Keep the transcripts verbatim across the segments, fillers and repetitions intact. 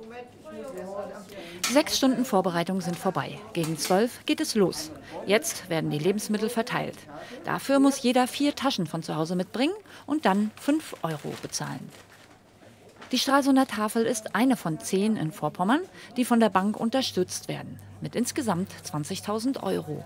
Sechs Stunden Vorbereitung sind vorbei. Gegen zwölf geht es los. Jetzt werden die Lebensmittel verteilt. Dafür muss jeder vier Taschen von zu Hause mitbringen und dann fünf Euro bezahlen. Die Stralsunder Tafel ist eine von zehn in Vorpommern, die von der Bank unterstützt werden. Mit insgesamt zwanzigtausend Euro.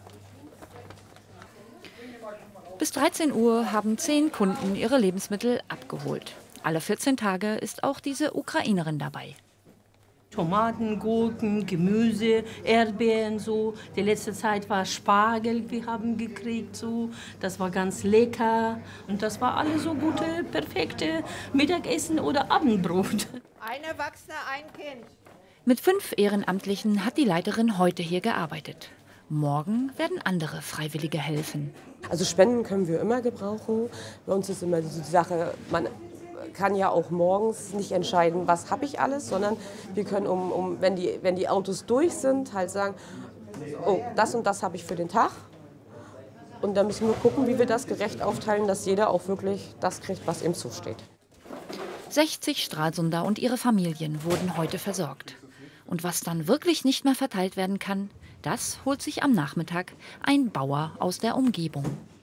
Bis dreizehn Uhr haben zehn Kunden ihre Lebensmittel abgeholt. Alle vierzehn Tage ist auch diese Ukrainerin dabei. Tomaten, Gurken, Gemüse, Erdbeeren, so. Die letzte Zeit war Spargel, wir haben gekriegt, so. Das war ganz lecker. Und das war alles so gute, perfekte Mittagessen oder Abendbrot. Ein Erwachsener, ein Kind. Mit fünf Ehrenamtlichen hat die Leiterin heute hier gearbeitet. Morgen werden andere Freiwillige helfen. Also Spenden können wir immer gebrauchen. Bei uns ist immer die Sache, man kann ja auch morgens nicht entscheiden, was habe ich alles, sondern wir können, um, um, wenn, die, wenn die Autos durch sind, halt sagen, oh, das und das habe ich für den Tag. Und dann müssen wir gucken, wie wir das gerecht aufteilen, dass jeder auch wirklich das kriegt, was ihm zusteht. sechzig Stralsunder und ihre Familien wurden heute versorgt. Und was dann wirklich nicht mehr verteilt werden kann, das holt sich am Nachmittag ein Bauer aus der Umgebung.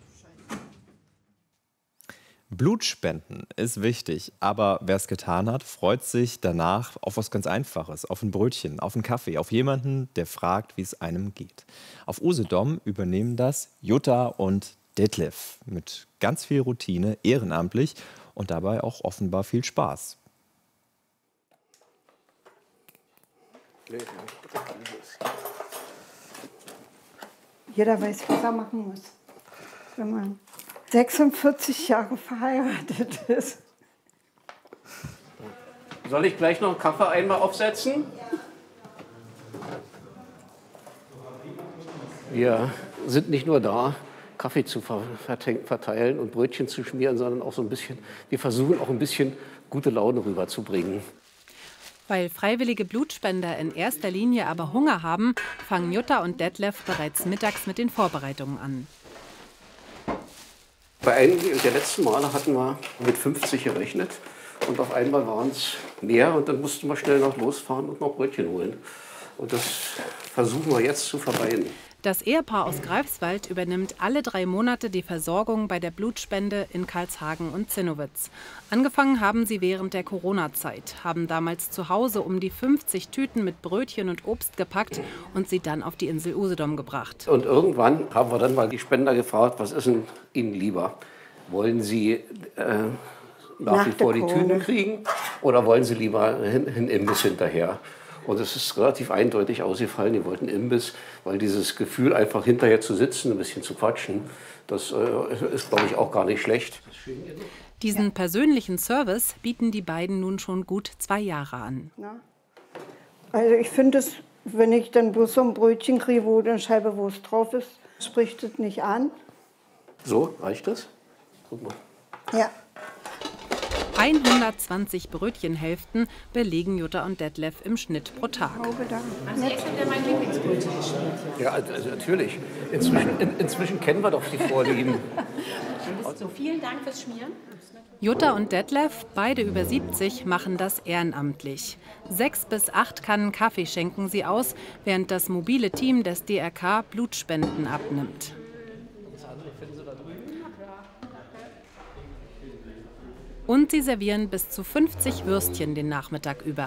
Blutspenden ist wichtig, aber wer es getan hat, freut sich danach auf was ganz Einfaches, auf ein Brötchen, auf einen Kaffee, auf jemanden, der fragt, wie es einem geht. Auf Usedom übernehmen das Jutta und Detlef mit ganz viel Routine, ehrenamtlich und dabei auch offenbar viel Spaß. Jeder weiß, was er machen muss, wenn man sechsundvierzig Jahre verheiratet ist. Soll ich gleich noch einen Kaffee einmal aufsetzen? Wir sind nicht nur da, Kaffee zu verteilen und Brötchen zu schmieren, sondern auch so ein bisschen, wir versuchen auch ein bisschen gute Laune rüberzubringen. Weil freiwillige Blutspender in erster Linie aber Hunger haben, fangen Jutta und Detlef bereits mittags mit den Vorbereitungen an. Bei einigen der letzten Male hatten wir mit fünfzig gerechnet und auf einmal waren es mehr und dann mussten wir schnell noch losfahren und noch Brötchen holen. Und das versuchen wir jetzt zu vermeiden. Das Ehepaar aus Greifswald übernimmt alle drei Monate die Versorgung bei der Blutspende in Karlshagen und Zinnowitz. Angefangen haben sie während der Corona-Zeit, haben damals zu Hause um die fünfzig Tüten mit Brötchen und Obst gepackt und sie dann auf die Insel Usedom gebracht. Und irgendwann haben wir dann mal die Spender gefragt, was ist denn Ihnen lieber? Wollen Sie äh, nach, nach wie vor die Tüten kriegen oder wollen Sie lieber einen Imbiss hinterher? Und es ist relativ eindeutig ausgefallen, die wollten Imbiss, weil dieses Gefühl, einfach hinterher zu sitzen, ein bisschen zu quatschen, das äh, ist, glaube ich, auch gar nicht schlecht. Diesen persönlichen Service bieten die beiden nun schon gut zwei Jahre an. Also ich finde es, wenn ich dann bloß so ein Brötchen kriege, wo eine Scheibe Wurst drauf ist, spricht es nicht an. So, reicht das? Guck mal. Ja. hundertzwanzig Brötchenhälften belegen Jutta und Detlef im Schnitt pro Tag. Also jetzt hat er mein Lieblingsbrötchen gespielt. Ja, also natürlich. Inzwischen, in, inzwischen kennen wir doch die Vorlieben. So, vielen Dank fürs Schmieren. Jutta und Detlef, beide über siebzig, machen das ehrenamtlich. Sechs bis acht Kannen Kaffee schenken sie aus, während das mobile Team des D R K Blutspenden abnimmt. Und sie servieren bis zu fünfzig Würstchen den Nachmittag über.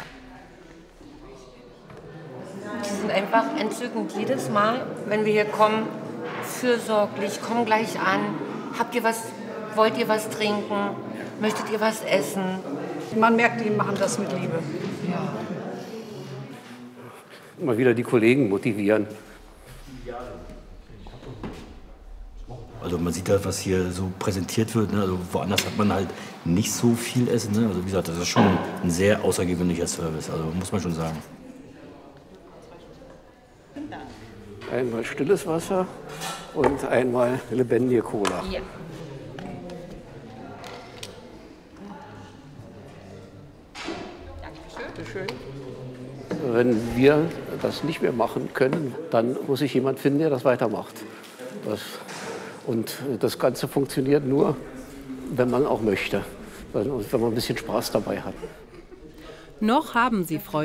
Die sind einfach entzückend. Jedes Mal, wenn wir hier kommen, fürsorglich, kommen gleich an. Habt ihr was, wollt ihr was trinken? Möchtet ihr was essen? Man merkt, die machen das mit Liebe. Ja. Mal wieder die Kollegen motivieren. Also man sieht halt, was hier so präsentiert wird. Ne? Also woanders hat man halt nicht so viel Essen. Ne? Also wie gesagt, das ist schon ein sehr außergewöhnlicher Service. Also muss man schon sagen. Einmal stilles Wasser und einmal lebendige Cola. Ja. Dankeschön. Wenn wir das nicht mehr machen können, dann muss sich jemand finden, der das weitermacht. Das Und das Ganze funktioniert nur, wenn man auch möchte, wenn man ein bisschen Spaß dabei hat. Noch haben sie Freude